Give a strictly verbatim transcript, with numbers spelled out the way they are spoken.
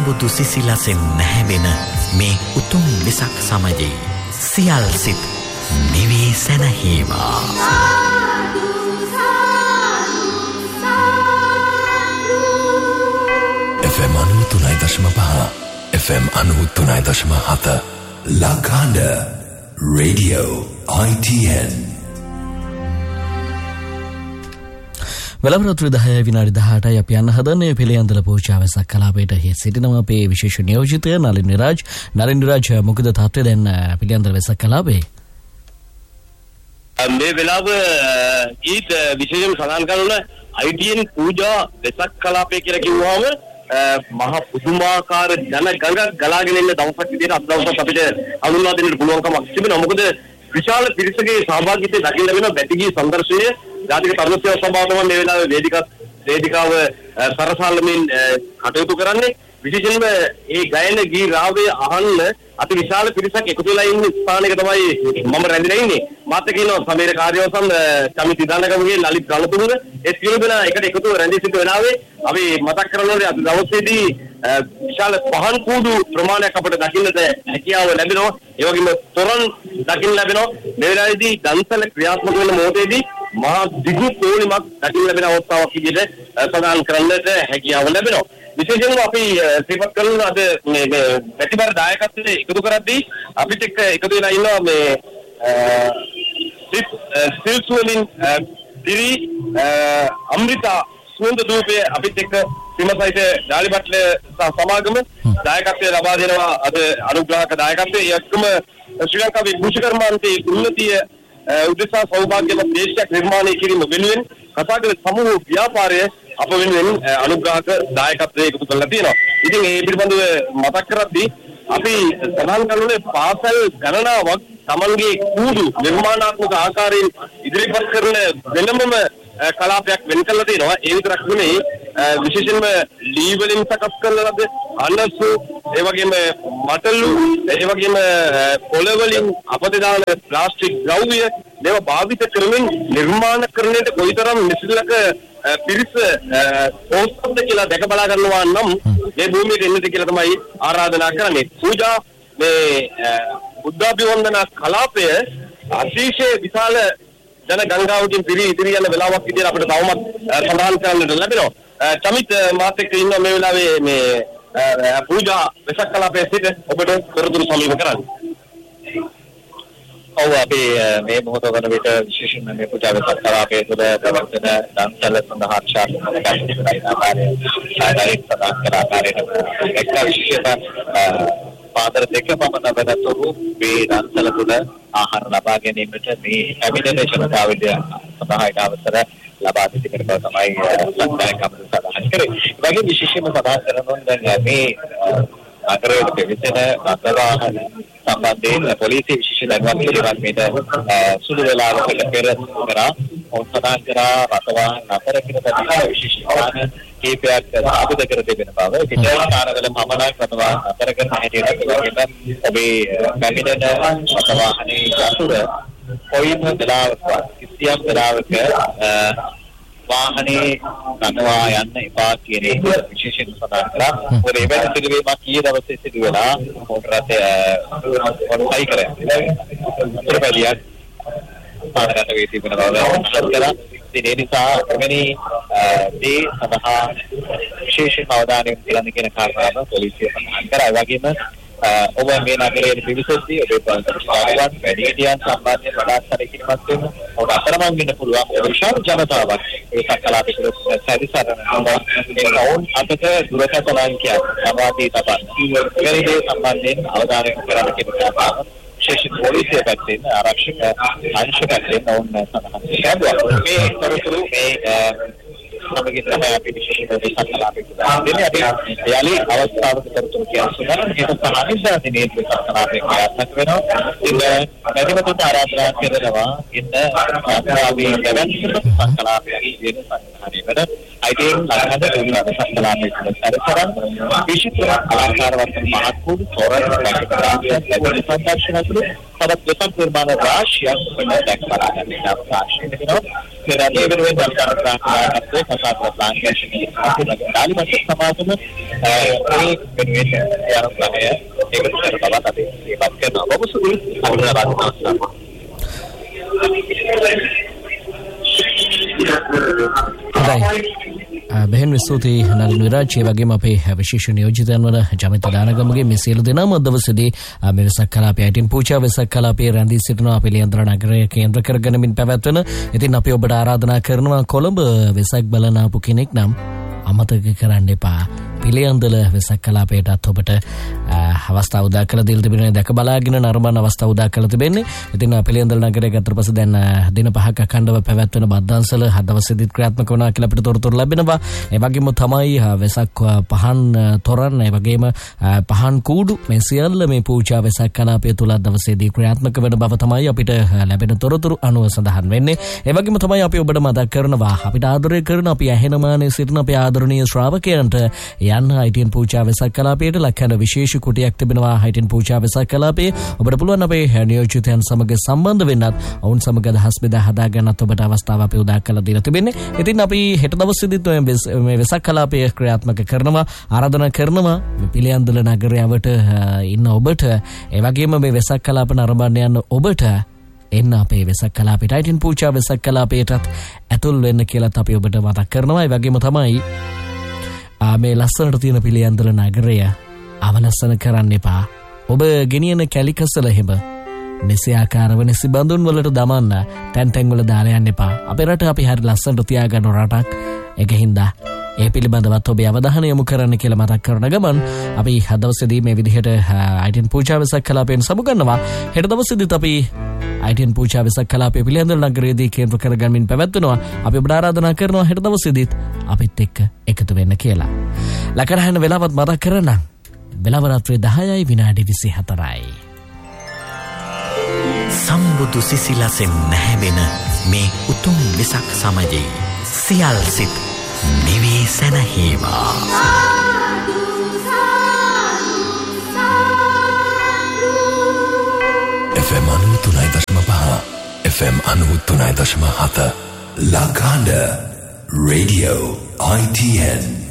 සම්බුදු සිසිලසෙන් නැහැවෙන මේ උතුම් වෙසක් සමයේ සියල් සිත් නිවී සැනහීවා. එෆ් එම් අනූතුනයි දශම පහ එෆ් එම් අනූතුනයි දශම හත ලකාඩ රේඩියෝ I T N. වෙලවරතුරු දහය විනාඩි දහඅටයි අපි යන්න හදන්නේ පිළියන්දල පූජා වෙසක් කලාපයට හේ සිටිනවා අපේ විශේෂ නියෝජිතය නලින් රාජ්. නලින් රාජ් මොකද තත්ත්වය දැන් පිළියන්දල වෙසක් කලාපේ? මේ වෙලාව ඊට විශේෂයෙන් සඳහන් කරන I T N පූජා වෙසක් කලාපය කියලා කිව්වම මහා පුදුමාකාර ජන ගඟක් ගලාගෙන ඉන්න දවසක් විදිහට අද දවසක් අපිට හඳුන්වා දෙන්නට පුළුවන්කමක් තිබෙනවා. මොකද විශාල පිරිසකගේ සහභාගීත්වය දකින්න ලැබෙන වැටිගී සංදර්ශනය ජාතික තරුණ සේවා සභාව තමයි මේ වෙලාවේ වේදිකාව වේදිකාව සරසාලමින් කටයුතු කරන්නේ. විශේෂයෙන්ම මේ ගයන ගී රාවය අහන්න අති විශාල පිරිසක් එකතු වෙලා ඉන්න ස්ථානයක තමයි මම රැඳිලා ඉන්නේ. මාත් එක්ක ඉන්නවා සමීර කාර්යවසම් චමිත් ඉදානගමගේ ලලිත් ගණතුංග. ඒ සියලු දෙනා එකට එකතු රැඳී සිට වෙලාවේ අපි මතක් කරනවා අද දවසේදී විශාල පහන් කූඩු ප්‍රමාණයක් අපිට දකින්නට හැකියාව ලැබෙනවා. ඒ වගේම තොරන් දකින්න ලැබෙනවා. මේ වෙලාවේදී දන්සල ක්‍රියාත්මක වෙන මොහොතේදී මහා දිගු පොලිමක් දකින්න ලැබෙන අවස්ථාවක් විදිහට සඳහන් කරන්නට හැකියාව ලැබෙනවා. විශේෂයෙන්ම අපි ශ්‍රීපත් කරන අද මේ ප්‍රතිබර දායකත්වයේ එකතු කරද්දී අපිට එක්ක එකතු වෙලා ඉන්නවා මේ සිල්ස් වලින් දිරි අමෘතා සුවඳ දූපයේ අපිට එක්ක සිමසයිට ඩාලිබට්ල සමාගම දායකත්වය ලබා දෙනවා. අද අනුග්‍රහක දායකත්වයේ එක්කම ශ්‍රී ලංකාවේ කෘෂිකර්මාන්තයේ උන්නතිය උදෙසා සෞභාග්‍යමත් දේශයක් නිර්මාණය කිරීම වෙනුවෙන් කතාකල සමූහ ව්‍යාපාරය අප වෙනුවෙන් අනුග්‍රහක දායකත්වයේ එකතු කරලා තියෙනවා. ඉතින් ඒ පිළිබඳව මතක් කරද්දී අපි සඳහන් කරන්නේ පාසල් ගණනාවක් Tamanගේ කූඩු නිර්මාණාත්මක ආකාරයෙන් ඉදිරිපත් කරන වෙනමම කලාපයක් වෙන් කරලා තියෙනවා. ඒ විතරක් නෙමෙයි විශේෂයෙන්ම ලී වලින් සකස් කරන ලද අනසු, ඒ වගේම මටලු, ඒ වගේම පොළ වලින් අපතේ දාන ප්ලාස්ටික් ද්‍රව්‍ය මේවා භාවිත කරමින් නිර්මාණකරණයට කොයිතරම් නිසලක පිරිස පොස්තද කියලා දැක බලා ගන්නවා නම් මේ භූමියට එන්නද කියලා තමයි ආරාධනා කරන්නේ. පූජා මේ බුද්ධාභිවන්දන කලාපය අතිශය විශාල ජන ගංගාවකින් පිරි ඉදිරි යන වෙලාවක් විදිහට අපිට තවමත් සඳහන් කරන්නට ලැබෙනවා. චමිත් මාත් එක්ක ඉන්න මේ වෙලාවේ මේ පූජා වෙසක් කලාපයේ සිට ඔබට තොරතුරු සමීප කරන්න. ඔව් අපි මේ මොහොත වන විට විශේෂයෙන්ම මේ පූජා වෙසක් කලාපයේ තුළ ප්‍රවර්තන දන්සල සඳහා ශාස්ත්‍රීය ආකාරයේ සාධාරණ සදාන් කර ආකාරයට එක් විශේෂ පාදර දෙක පමණ වෙනතුරු මේ දන්සල තුළ ආහාර ලබා ගැනීමට මේ ඇවිදෙන ජනතාවට සඳහා අවසර ලබා දී තිබෙන බව තමයි සංස්කාරක අපිට සඳහන් කරේ. ඒ වගේ විශේෂයෙන්ම සඳහන් කරනවා දැන් මේ අගරේ දෙවිසෙන අතවාහන සම්බන්ධයෙන් පොලිසිය විශේෂ දැනුවත් කිරීමක් මේට සුළු වේලාවකට පෙර කරා ඔන්සදාන් කරා රටවාහන අතර කිරපදින විශේෂ කාර්ය කීපයක් සාධක කර තිබෙන බව පිටේ කාර්යවල පමණක් රටවාහන අතර කරන හැටියට වගේම ඔබේ පැමිණෙන රටවාහනේ යතුර කොයිම වෙලාවකවත් කිසියම් වෙලාවක වාහනේ ගන්නවා යන්න එපා කියන එක විශේෂයෙන් සඳහන් කරා. මොකද ඒ වෙන සිදුවීමක් ඊයේ දවසේ සිදු වෙලා මොටර රථය වොන්සයි කරා. ප්‍රපදියක් පාඩකට වේ තිබෙන බව කරා. ඉතින් ඒ නිසා එවැනි දේ සඳහා විශේෂ අවධානය යොමු කරන්න කියන කාරණාව පොලිසිය සඳහන් කරා. ඒ වගේම ඔබ මේ නගරයේ පිවිසෙද්දී ඔබේ පාසලට වැඩිහිටියන් සම්බන්ධයෙන් වඩාත් සැලකිලිමත් වෙන්න ඔබ අතරමං වෙන්න පුළුවන් විශාල ජනතාවක් ඒ කලාපයට සැරිසරන මේ කවුන් අපට දුරකථන අංකයක් සමාදී තබන්න. මේ දේ සම්බන්ධයෙන් අවධානය යොමු කරන්න කියන කාරණාව විශේෂ පොලිසිය පැත්තෙන් ආරක්ෂක අංශ පැත්තෙන් ඔවුන් සඳහන් කරනවා. මේ තොරතුරු මේ සමගින් තමයි අපි විශේෂයෙන්ම මේ කලාපයට දෙන්නේ. අපි යාලි අවස්ථාවක තොරතුරු කියනවා. ඒක සාහිත්‍ය දිනේ කලාපයක් ක්‍රියාත්මක වෙනවා. ඉතින් මැදිමතුන්ට ආරාධනා කරනවා ඉන්න අපි දෙවැනි කලාපයක් කියන සංවිධානය වන අයිතීන් ලංකාවේ සම්බන්ධ සැරසරන් විශේෂ අලංකාරවත් මහත්කූඩු තොරණ රැකගැනීමට ලැබෙන සංදර්ශන ඇතුළු තවත් දෙපත් නිර්මාණ රාශියක් වෙනදක් බලාගන්න අවකාශය තිබෙනවා. පෙරදිය වෙනුවෙන් දල්කාරාත්මකත්වයේ කසාද ලාංකේශනී දාලිමත් සමාගම ඒ වෙනුවෙන් යන ඒක විතර බවත් අපි ඒවත් කරනවා. බොහොම අනුරාධපුර අවස්ථාවක්. බෙහෙන් ස්තුතියි නලින් විරාජ්. ඒ වගේම අපේ විශේෂ නියෝජිතයන් වන ජමිත දානගමගේ මේ සියලු දෙනාම දවසේදී මේ වෙසක් කලාපයේ අයිටින් පූජා වෙසක් කලාපයේ රැඳී සිටිනවා පිළියන්දර නගරය කේන්ද්‍ර කරගෙනමින් පැවැත්වෙන. ඉතින් අපි ඔබට ආරාධනා කරනවා කොළඹ වෙසක් බලන ආපු කෙනෙක් නම් අමතක කරන්න එපා. පිළියන්දල වෙසක් කලාපයටත් ඔබට අවස්ථාව උදා කළ දෙල් තිබෙනවා. දැක බලාගෙන නරඹන අවස්ථාව උදා කළ තිබෙන්නේ. ඉතින් පිළියන්දල නගරයේ ගතට පස්සේ දැන් දින පහක අඛණ්ඩව පැවැත්වෙන බද්දන්සල හදවසේදීත් ක්‍රියාත්මක වුණා කියලා අපිට තොරතුරු ලැබෙනවා. ඒ වගේම තමයි වෙසක් පහන් තොරන්, ඒ වගේම පහන් කූඩු මේ සියල්ල මේ පූජා වෙසක් කලාපය තුල දවසේදී ක්‍රියාත්මක වෙන බව තමයි අපිට ලැබෙන තොරතුරු අනුව සඳහන් වෙන්නේ. ඒ වගේම තමයි අපි ඔබට මතක් කරනවා අපිට ආදරය කරන අපි ඇහෙනමානේ සිටින අපේ ආදරණීය ශ්‍රාවකයන්ට යන්න අයිටින් පූජා වෙසක් කලාපයට ලක්කන විශේෂ කුටියක් තිබෙනවා. අයිටින් පූජා වෙසක් කලාපයේ ඔබට පුළුවන් අපේ නියෝජිතයන් සමග සම්බන්ධ වෙන්නත්, ඔවුන් සමග අදහස් බෙදා හදා ගන්නත් ඔබට අවස්ථාව අපි උදා කරලා දීලා තිබෙන්නේ. ඉතින් අපි හෙට දවසේදීත් මේ වෙසක් කලාපය ක්‍රියාත්මක කරනවා. ආරාධනා කරනවා මේ පිළියන්දල නගරයට ඉන්න ඔබට, ඒ වගේම මේ වෙසක් කලාප නරඹන්න යන ඔබට එන්න අපේ වෙසක් කලාපයට අයිටින් පූජා වෙසක් කලාපයටත් ඇතුල් වෙන්න කියලාත් අපි ඔබට මතක් කරනවා. ඒ වගේම තමයි මේ ලස්සනට තියෙන පිළියන්දල නගරය අවලස්සන කරන්න එපා. ඔබ ගෙනියන කැලිකසල හිම නිසි ආකාරව නිසි බඳුන් වලට දමන්න තැන් තැන් වල දාලා යන්න එපා. අපේ රට අපි හරි ලස්සනට තියාගන්න රටක්. ඒකින්ද ඒ පිළිබඳවත් ඔබේ අවධානය යොමු කරන්න කියලා මතක් කරන ගමන් අපි අද දවසේදී මේ විදිහට අයිටින් පූජා වෙසක් කලාපයෙන් සමුගන්නවා. හෙට දවසේදීත් අපි අයිටින් පූජා වෙසක් කලාපයේ පිළියන්දල නගරයේදී කේන්ද්‍ර කරගමින් පැවැත්වෙනවා. අපි ඔබට ආරාධනා කරනවා හෙට දවසේදීත් අපිත් එක්ක එකතු වෙන්න කියලා. ලකරහන වෙලාවත් මතක් කරන්න. වෙලාව රාත්‍රී දහයයි විනාඩි විසිහතරයි. සම්බුදු සිසිලසෙන් නැහැවෙන මේ උතුම් වෙසක් සමයේ සියල් සිත් නිවී සැනහීවා. එෆ් එම් අනූතුනයි දශම පහ එෆ් එම් අනූතුනයි දශම හත La Grande Radio I T N